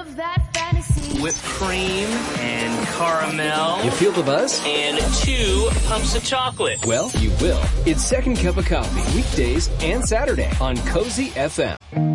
of that fantasy. Whipped cream and caramel. You feel the buzz? And 2 pumps of chocolate. Well, you will. It's Second Cup of Coffee, weekdays and Saturday on Cozy FM.